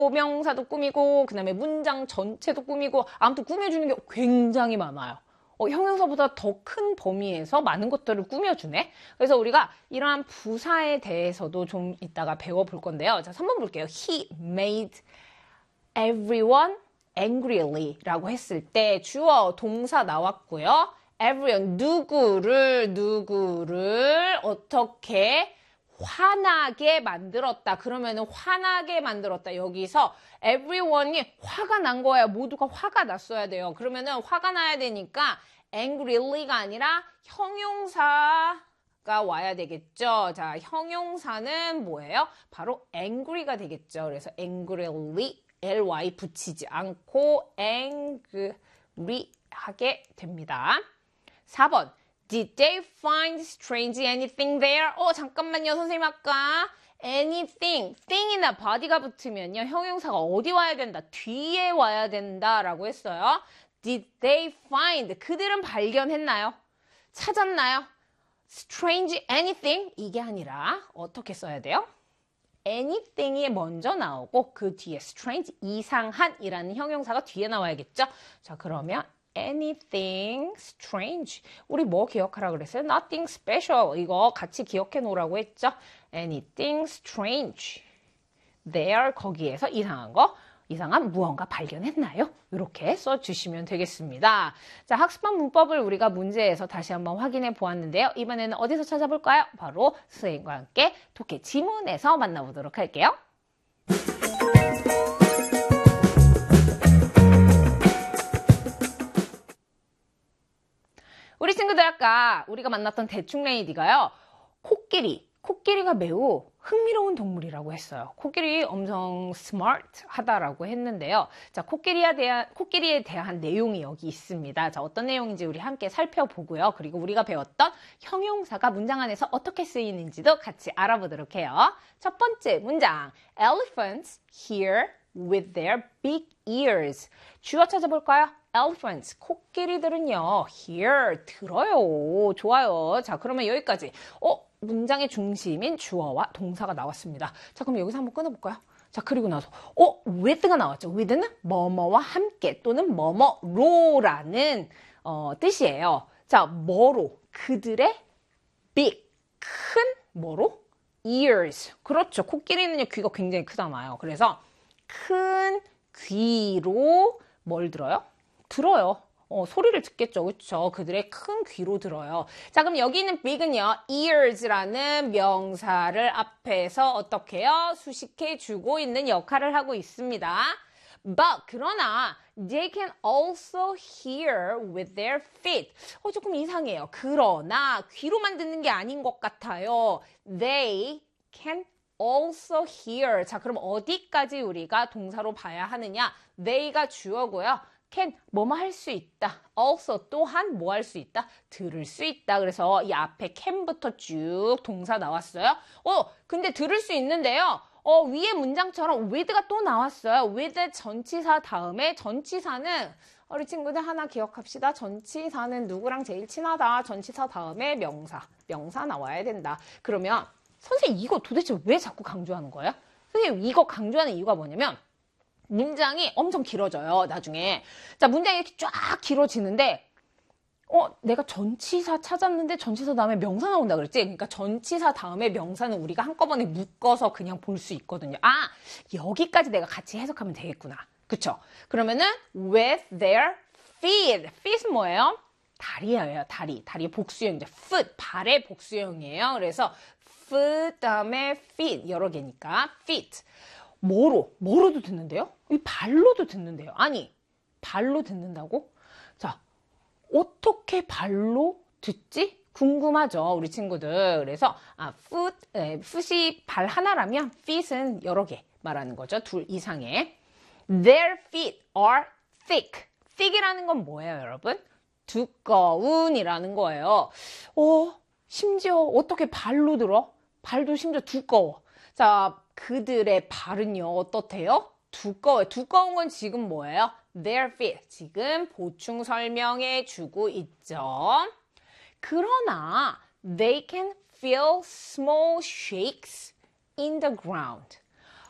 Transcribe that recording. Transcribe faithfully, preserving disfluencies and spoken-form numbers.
명사도 꾸미고 그 다음에 문장 전체도 꾸미고 아무튼 꾸며주는 게 굉장히 많아요. 어, 형용사보다 더 큰 범위에서 많은 것들을 꾸며주네. 그래서 우리가 이러한 부사에 대해서도 좀 이따가 배워볼 건데요. 자, 삼 번 볼게요. He made everyone angrily 라고 했을 때 주어, 동사 나왔고요. everyone, 누구를, 누구를 어떻게 화나게 만들었다. 그러면은 화나게 만들었다. 여기서 everyone이 화가 난 거예요. 모두가 화가 났어야 돼요. 그러면은 화가 나야 되니까 angryly가 아니라 형용사가 와야 되겠죠. 자, 형용사는 뭐예요? 바로 angry가 되겠죠. 그래서 angryly, ly 붙이지 않고 angry 하게 됩니다. 사 번. Did they find strange anything there? 어, 잠깐만요. 선생님 아까 anything, thing이나 body가 붙으면요. 형용사가 어디 와야 된다? 뒤에 와야 된다라고 했어요. Did they find? 그들은 발견했나요? 찾았나요? Strange anything? 이게 아니라 어떻게 써야 돼요? anything이 먼저 나오고 그 뒤에 strange, 이상한이라는 형용사가 뒤에 나와야겠죠? 자, 그러면 anything strange. 우리 뭐 기억하라 그랬어요? Nothing special. 이거 같이 기억해 놓으라고 했죠? anything strange. there 거기에서 이상한 거, 이상한 무언가 발견했나요? 이렇게 써주시면 되겠습니다. 자, 학습한 문법을 우리가 문제에서 다시 한번 확인해 보았는데요. 이번에는 어디서 찾아볼까요? 바로 선생님과 함께 독해 지문에서 만나보도록 할게요. 우리 친구들 아까 우리가 만났던 대충레이디가요. 코끼리, 코끼리가 매우 흥미로운 동물이라고 했어요. 코끼리 엄청 스마트하다라고 했는데요. 자, 코끼리에 대한, 코끼리에 대한 내용이 여기 있습니다. 자, 어떤 내용인지 우리 함께 살펴보고요. 그리고 우리가 배웠던 형용사가 문장 안에서 어떻게 쓰이는지도 같이 알아보도록 해요. 첫 번째 문장, Elephants hear with their big ears. 주어 찾아볼까요? Elephants, 코끼리들은요, hear, 들어요. 좋아요. 자, 그러면 여기까지. 어, 문장의 중심인 주어와 동사가 나왔습니다. 자, 그럼 여기서 한번 끊어볼까요? 자, 그리고 나서, 어, with가 나왔죠. with는 뭐뭐와 함께 또는 뭐뭐로라는 어, 뜻이에요. 자, 뭐로? 그들의 big, 큰 뭐로? ears. 그렇죠. 코끼리는요, 귀가 굉장히 크잖아요. 그래서 큰 귀로 뭘 들어요? 들어요. 어, 소리를 듣겠죠. 그렇죠? 그들의 큰 귀로 들어요. 자, 그럼 여기 있는 big은요. ears라는 명사를 앞에서 어떻게 해요? 수식해 주고 있는 역할을 하고 있습니다. But, 그러나 they can also hear with their feet. 어, 조금 이상해요. 그러나 귀로만 듣는 게 아닌 것 같아요. They can also hear. 자, 그럼 어디까지 우리가 동사로 봐야 하느냐? they가 주어고요. can 뭐뭐 할 수 있다. also 또한 뭐 할 수 있다. 들을 수 있다. 그래서 이 앞에 can부터 쭉 동사 나왔어요. 어, 근데 들을 수 있는데요. 어, 위에 문장처럼 with가 또 나왔어요. with 전치사 다음에 전치사는 우리 친구들 하나 기억합시다. 전치사는 누구랑 제일 친하다. 전치사 다음에 명사. 명사 나와야 된다. 그러면 선생님 이거 도대체 왜 자꾸 강조하는 거예요? 선생님 이거 강조하는 이유가 뭐냐면 문장이 엄청 길어져요, 나중에. 자, 문장이 이렇게 쫙 길어지는데, 어, 내가 전치사 찾았는데 전치사 다음에 명사 나온다 그랬지? 그러니까 전치사 다음에 명사는 우리가 한꺼번에 묶어서 그냥 볼 수 있거든요. 아, 여기까지 내가 같이 해석하면 되겠구나. 그쵸? 그러면은, with their feet. feet은 뭐예요? 다리예요, 다리. 다리의 복수형이죠. foot, 발의 복수형이에요. 그래서, foot 다음에 feet, 여러 개니까, feet. 뭐로? 뭐로도 듣는데요? 이 발로도 듣는데요. 아니, 발로 듣는다고? 자, 어떻게 발로 듣지? 궁금하죠, 우리 친구들. 그래서 아, foot, 에, foot이 발 하나라면 feet은 여러 개 말하는 거죠. 둘 이상의. Their feet are thick. thick이라는 건 뭐예요, 여러분? 두꺼운이라는 거예요. 어, 심지어 어떻게 발로 들어? 발도 심지어 두꺼워. 자, 그들의 발은요, 어떻대요? 두꺼워요. 두꺼운 건 지금 뭐예요? Their feet. 지금 보충 설명해 주고 있죠. 그러나, they can feel small shakes in the ground.